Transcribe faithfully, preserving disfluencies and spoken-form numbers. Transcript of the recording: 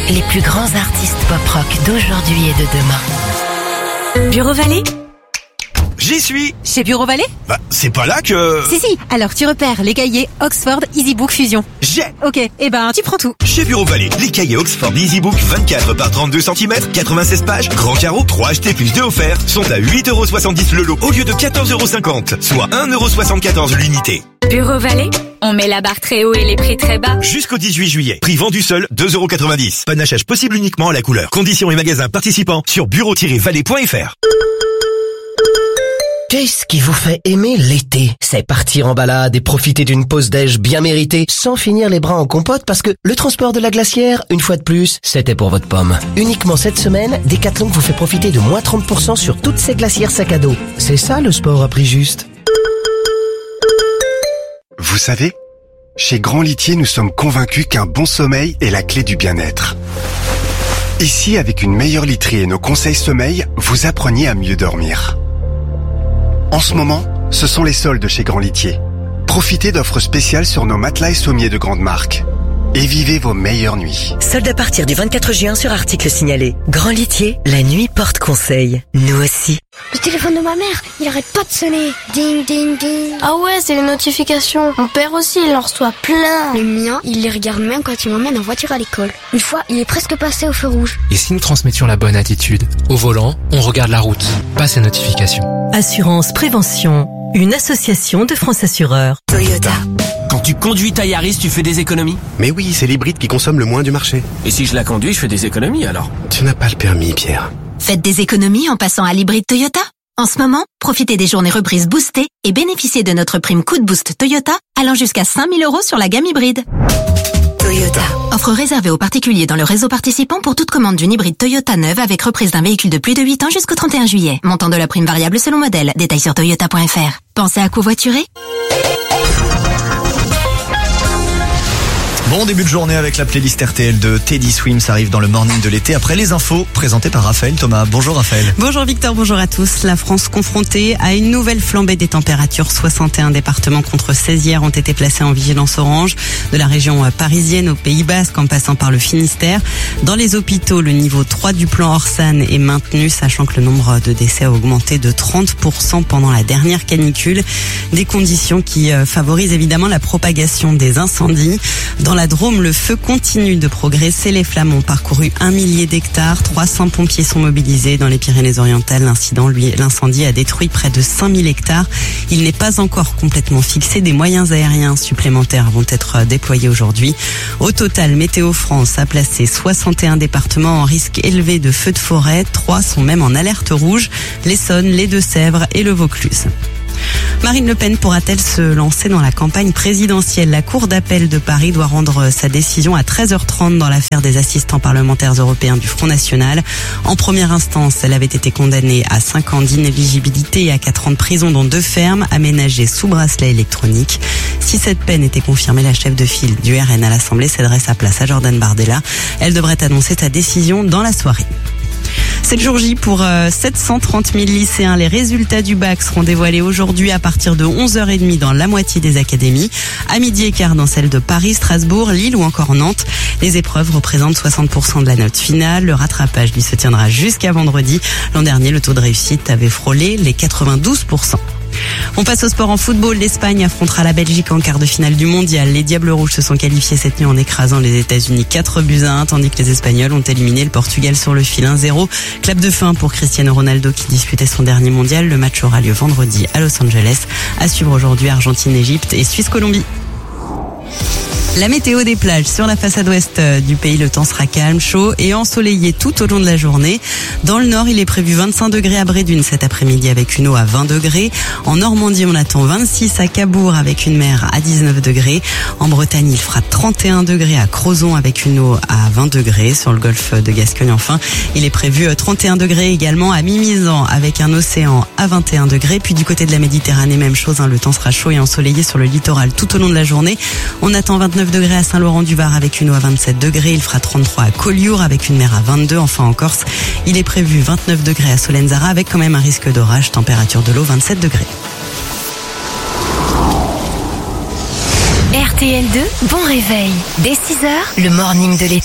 les plus grands artistes pop-rock d'aujourd'hui et de demain. Bureau Vallée ? J'y suis. Chez Bureau Vallée ? Bah, c'est pas là que... Si, si. Alors, tu repères les cahiers Oxford EasyBook Fusion. J'ai. Ok, eh ben, tu prends tout. Chez Bureau Vallée, les cahiers Oxford EasyBook vingt-quatre par trente-deux centimètres, quatre-vingt-seize pages, grand carreau, trois achetés plus deux offerts, sont à huit euros soixante-dix le lot au lieu de quatorze euros cinquante, soit un euro soixante-quatorze l'unité. Bureau Vallée, on met la barre très haut et les prix très bas. Jusqu'au dix-huit juillet. Prix vendu seul, deux euros quatre-vingt-dix. Panachage possible uniquement à la couleur. Conditions et magasins participants sur bureau tiret vallée point f r. Qu'est-ce qui vous fait aimer l'été? C'est partir en balade et profiter d'une pause déj bien méritée sans finir les bras en compote parce que le transport de la glacière, une fois de plus, c'était pour votre pomme. Uniquement cette semaine, Decathlon vous fait profiter de moins trente pour cent sur toutes ces glacières sac à dos. C'est ça le sport à prix juste. Vous savez, chez Grand Litier, nous sommes convaincus qu'un bon sommeil est la clé du bien-être. Ici, avec une meilleure literie et nos conseils sommeil, vous appreniez à mieux dormir. En ce moment, ce sont les soldes chez Grand Litier. Profitez d'offres spéciales sur nos matelas et sommiers de grande marque. Et vivez vos meilleures nuits. Soldes à partir du vingt-quatre juin sur articles signalés. Grand Litier, la nuit porte conseil. Nous aussi. Le téléphone de ma mère, il arrête pas de sonner. Ding, ding, ding. Ah ouais, c'est les notifications. Mon père aussi, il en reçoit plein. Le mien, il les regarde même quand il m'emmène en voiture à l'école. Une fois, il est presque passé au feu rouge. Et si nous transmettions la bonne attitude? Au volant, on regarde la route, pas ces notifications. Assurance Prévention, une association de France Assureurs. Toyota. Quand tu conduis ta Yaris, tu fais des économies? Mais oui, c'est l'hybride qui consomme le moins du marché. Et si je la conduis, je fais des économies alors? Tu n'as pas le permis, Pierre. Faites des économies en passant à l'hybride Toyota. En ce moment, profitez des journées reprises boostées et bénéficiez de notre prime coup de boost Toyota allant jusqu'à cinq mille euros sur la gamme hybride. Toyota. Offre réservée aux particuliers dans le réseau participant pour toute commande d'une hybride Toyota neuve avec reprise d'un véhicule de plus de huit ans jusqu'au trente et un juillet. Montant de la prime variable selon modèle. Détails sur toyota point f r. Pensez à covoiturer? Bon début de journée avec la playlist R T L de Teddy Swims arrive dans le morning de l'été après les infos présentées par Raphaël Thomas. Bonjour Raphaël. Bonjour Victor, bonjour à tous. La France confrontée à une nouvelle flambée des températures. soixante et un départements contre seize hier ont été placés en vigilance orange, de la région parisienne au Pays Basque en passant par le Finistère. Dans les hôpitaux, le niveau trois du plan Orsan est maintenu, sachant que le nombre de décès a augmenté de trente pour cent pendant la dernière canicule. Des conditions qui favorisent évidemment la propagation des incendies. Dans la Drôme, le feu continue de progresser. Les flammes ont parcouru un millier d'hectares. trois cents pompiers sont mobilisés. Dans les Pyrénées-Orientales, l'incident, lui, l'incendie a détruit près de cinq mille hectares. Il n'est pas encore complètement fixé. Des moyens aériens supplémentaires vont être déployés aujourd'hui. Au total, Météo France a placé soixante et un départements en risque élevé de feux de forêt. Trois sont même en alerte rouge. L'Essonne, les Deux-Sèvres et le Vaucluse. Marine Le Pen pourra-t-elle se lancer dans la campagne présidentielle? La Cour d'appel de Paris doit rendre sa décision à treize heures trente dans l'affaire des assistants parlementaires européens du Front National. En première instance, elle avait été condamnée à cinq ans d'inéligibilité et à quatre ans de prison dans deux fermes aménagées sous bracelet électronique. Si cette peine était confirmée, la chef de file du R N à l'Assemblée céderait sa place à Jordan Bardella. Elle devrait annoncer sa décision dans la soirée. C'est le jour J pour euh, sept cent trente mille lycéens. Les résultats du bac seront dévoilés aujourd'hui à partir de onze heures trente dans la moitié des académies. À midi et quart dans celles de Paris, Strasbourg, Lille ou encore Nantes. Les épreuves représentent soixante pour cent de la note finale. Le rattrapage lui se tiendra jusqu'à vendredi. L'an dernier, le taux de réussite avait frôlé les quatre-vingt-douze pour cent. On passe au sport en football. L'Espagne affrontera la Belgique en quart de finale du mondial. Les Diables Rouges se sont qualifiés cette nuit en écrasant les États-Unis quatre buts à un, tandis que les Espagnols ont éliminé le Portugal sur le fil un zéro. Clap de fin pour Cristiano Ronaldo qui disputait son dernier mondial. Le match aura lieu vendredi à Los Angeles. À suivre aujourd'hui Argentine-Égypte et Suisse-Colombie. La météo des plages. Sur la façade ouest du pays, le temps sera calme, chaud et ensoleillé tout au long de la journée. Dans le nord, il est prévu vingt-cinq degrés à Brédune cet après-midi avec une eau à vingt degrés. En Normandie, on attend vingt-six à Cabourg avec une mer à dix-neuf degrés. En Bretagne, il fera trente et un degrés à Crozon avec une eau à vingt degrés. Sur le golfe de Gascogne, enfin, il est prévu trente et un degrés également à Mimizan avec un océan à vingt et un degrés. Puis du côté de la Méditerranée, même chose, hein, le temps sera chaud et ensoleillé sur le littoral tout au long de la journée. On attend vingt-neuf degrés à Saint-Laurent-du-Var avec une eau à vingt-sept degrés. Il fera trente-trois à Collioure avec une mer à vingt-deux. Enfin en Corse, il est prévu vingt-neuf degrés à Solenzara avec quand même un risque d'orage. Température de l'eau vingt-sept degrés. R T L deux, bon réveil. Dès six heures, le morning de l'été.